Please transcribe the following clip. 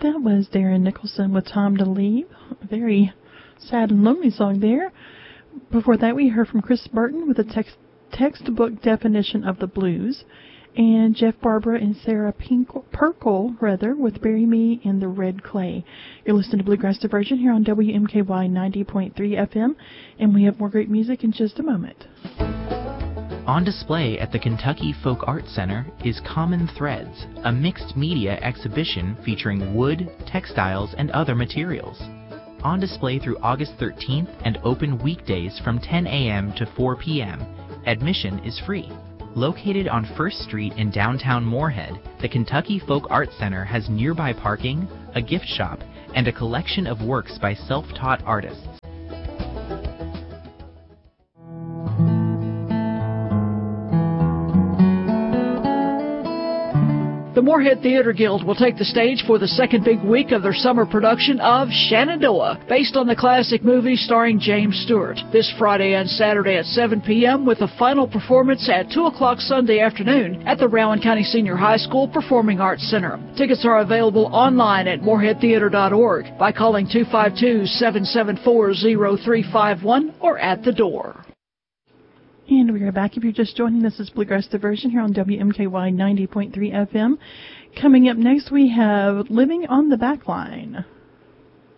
That was Darren Nicholson with Time to Leave. A very sad and lonely song there. Before that, we heard from Chris Burton with a textbook definition of the blues. And Jeff Barbara and Sarah Perkle, with Bury Me in the Red Clay. You're listening to Bluegrass Diversion here on WMKY 90.3 FM, and we have more great music in just a moment. On display at the Kentucky Folk Art Center is Common Threads, a mixed media exhibition featuring wood, textiles, and other materials. On display through August 13th and open weekdays from 10 a.m. to 4 p.m. Admission is free. Located on 1st Street in downtown Moorhead, the Kentucky Folk Art Center has nearby parking, a gift shop, and a collection of works by self-taught artists. The Moorhead Theater Guild will take the stage for the second big week of their summer production of Shenandoah, based on the classic movie starring James Stewart, this Friday and Saturday at 7 p.m. with a final performance at 2 o'clock Sunday afternoon at the Rowan County Senior High School Performing Arts Center. Tickets are available online at moorheadtheater.org by calling 252-774-0351 or at the door. And we are back. If you're just joining us, it's Bluegrass Diversion here on WMKY 90.3 FM. Coming up next, we have Living on the Backline.